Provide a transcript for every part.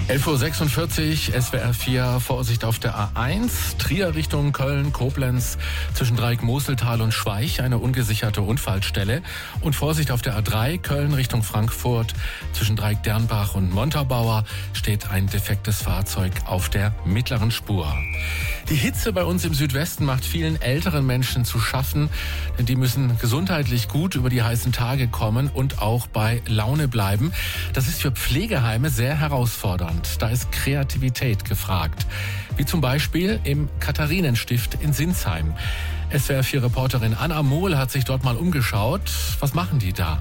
11:46 Uhr, SWR 4, Vorsicht auf der A1, Trier Richtung Köln, Koblenz, zwischen Dreieck-Moseltal und Schweich, eine ungesicherte Unfallstelle. Und Vorsicht auf der A3, Köln Richtung Frankfurt, zwischen Dreieck-Dernbach und Montabaur steht ein defektes Fahrzeug auf der mittleren Spur. Die Hitze bei uns im Südwesten macht vielen älteren Menschen zu schaffen, denn die müssen gesundheitlich gut über die heißen Tage kommen und auch bei Laune bleiben. Das ist für Pflegeheime sehr herausfordernd. Da ist Kreativität gefragt. Wie zum Beispiel im Katharinenstift in Sinsheim. SWR4-Reporterin Anna Mohl hat sich dort mal umgeschaut. Was machen die da?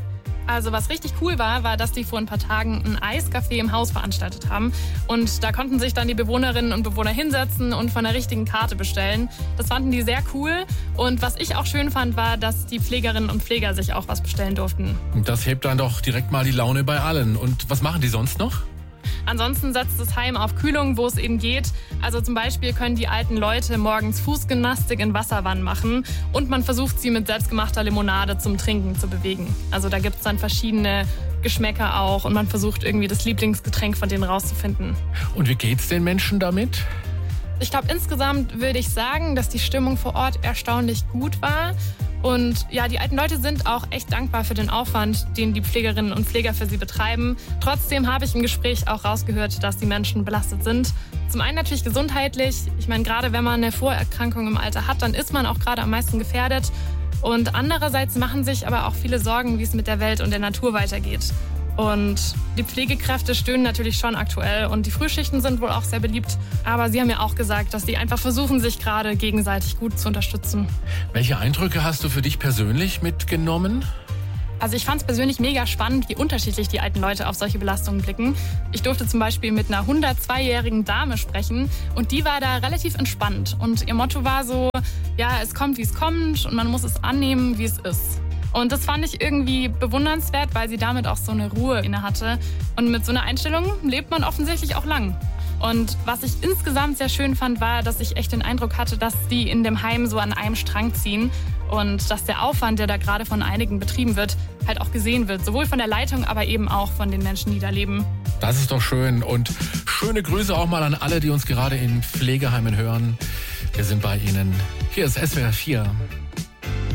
Also was richtig cool war, dass die vor ein paar Tagen ein Eiscafé im Haus veranstaltet haben. Und da konnten sich dann die Bewohnerinnen und Bewohner hinsetzen und von der richtigen Karte bestellen. Das fanden die sehr cool. Und was ich auch schön fand, war, dass die Pflegerinnen und Pfleger sich auch was bestellen durften. Das hebt dann doch direkt mal die Laune bei allen. Und was machen die sonst noch? Ansonsten setzt das Heim auf Kühlung, wo es eben geht. Also zum Beispiel können die alten Leute morgens Fußgymnastik in Wasserwannen machen und man versucht, sie mit selbstgemachter Limonade zum Trinken zu bewegen. Also da gibt es dann verschiedene Geschmäcker auch und man versucht irgendwie das Lieblingsgetränk von denen rauszufinden. Und wie geht's den Menschen damit? Ich glaube, insgesamt würde ich sagen, dass die Stimmung vor Ort erstaunlich gut war. Und ja, die alten Leute sind auch echt dankbar für den Aufwand, den die Pflegerinnen und Pfleger für sie betreiben. Trotzdem habe ich im Gespräch auch rausgehört, dass die Menschen belastet sind. Zum einen natürlich gesundheitlich. Ich meine, gerade wenn man eine Vorerkrankung im Alter hat, dann ist man auch gerade am meisten gefährdet. Und andererseits machen sich aber auch viele Sorgen, wie es mit der Welt und der Natur weitergeht. Und die Pflegekräfte stöhnen natürlich schon aktuell und die Frühschichten sind wohl auch sehr beliebt. Aber sie haben ja auch gesagt, dass sie einfach versuchen, sich gerade gegenseitig gut zu unterstützen. Welche Eindrücke hast du für dich persönlich mitgenommen? Also ich fand es persönlich mega spannend, wie unterschiedlich die alten Leute auf solche Belastungen blicken. Ich durfte zum Beispiel mit einer 102-jährigen Dame sprechen und die war da relativ entspannt. Und ihr Motto war so, ja, es kommt, wie es kommt und man muss es annehmen, wie es ist. Und das fand ich irgendwie bewundernswert, weil sie damit auch so eine Ruhe inne hatte. Und mit so einer Einstellung lebt man offensichtlich auch lang. Und was ich insgesamt sehr schön fand, war, dass ich echt den Eindruck hatte, dass die in dem Heim so an einem Strang ziehen. Und dass der Aufwand, der da gerade von einigen betrieben wird, halt auch gesehen wird. Sowohl von der Leitung, aber eben auch von den Menschen, die da leben. Das ist doch schön. Und schöne Grüße auch mal an alle, die uns gerade in Pflegeheimen hören. Wir sind bei Ihnen. Hier ist SWR 4.